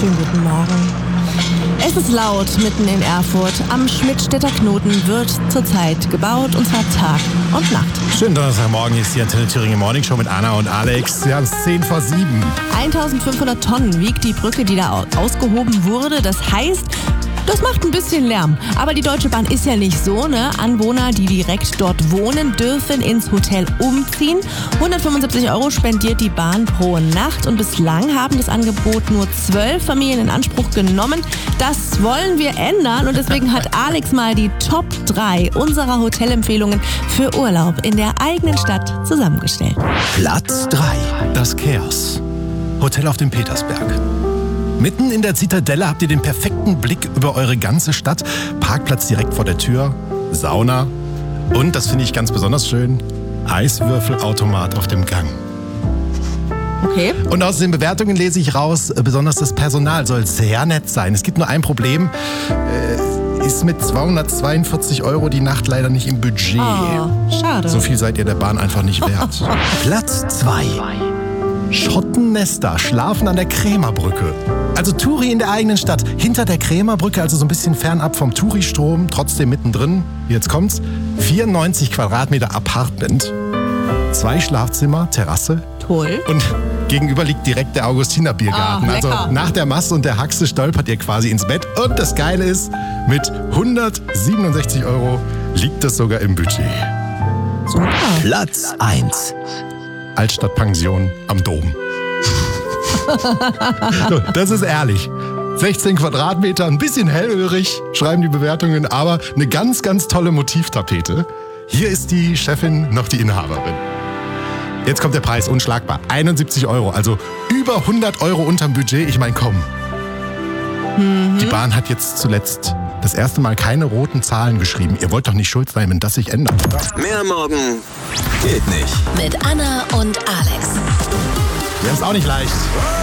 Schönen guten Morgen. Es ist laut mitten in Erfurt. Am Schmidtstädter Knoten wird zurzeit gebaut, und zwar Tag und Nacht. Schönen Donnerstagmorgen, hier ist die Antenne Thüringen Morning Show mit Anna und Alex. Wir haben es 6:10. 1500 Tonnen wiegt die Brücke, die da ausgehoben wurde. Das heißt, das macht ein bisschen Lärm. Aber die Deutsche Bahn ist ja nicht so, ne? Anwohner, die direkt dort wohnen, dürfen ins Hotel umziehen. 175 € spendiert die Bahn pro Nacht. Und bislang haben das Angebot nur 12 Familien in Anspruch genommen. Das wollen wir ändern. Und deswegen hat Alex mal die Top 3 unserer Hotelempfehlungen für Urlaub in der eigenen Stadt zusammengestellt. Platz 3. Das Chaos. Hotel auf dem Petersberg. Mitten in der Zitadelle habt ihr den perfekten Blick über eure ganze Stadt. Parkplatz direkt vor der Tür, Sauna und, das finde ich ganz besonders schön, Eiswürfelautomat auf dem Gang. Okay. Und aus den Bewertungen lese ich raus, besonders das Personal soll sehr nett sein. Es gibt nur ein Problem, ist mit 242 € die Nacht leider nicht im Budget. Oh, schade. So viel seid ihr der Bahn einfach nicht wert. Platz 2. Schottennester schlafen an der Krämerbrücke. Also Touri in der eigenen Stadt. Hinter der Krämerbrücke, also so ein bisschen fernab vom Touri-Strom, trotzdem mittendrin. Jetzt kommt's. 94 Quadratmeter Apartment. 2 Schlafzimmer, Terrasse. Toll. Und gegenüber liegt direkt der Augustiner Biergarten. Ah, also nach der Masse und der Haxe stolpert ihr quasi ins Bett. Und das Geile ist, mit 167 € liegt das sogar im Budget. Super. Platz 1. Altstadtpension am Dom. So, das ist ehrlich. 16 Quadratmeter, ein bisschen hellhörig, schreiben die Bewertungen, aber eine ganz, ganz tolle Motivtapete. Hier ist die Chefin noch die Inhaberin. Jetzt kommt der Preis, unschlagbar. 71 €, also über 100 € unterm Budget. Ich meine, komm. Die Bahn hat jetzt zuletzt das erste Mal keine roten Zahlen geschrieben. Ihr wollt doch nicht schuld sein, wenn das sich ändert, oder? Mehr morgen geht nicht. Mit Anna und Alex. Wir haben es auch nicht leicht.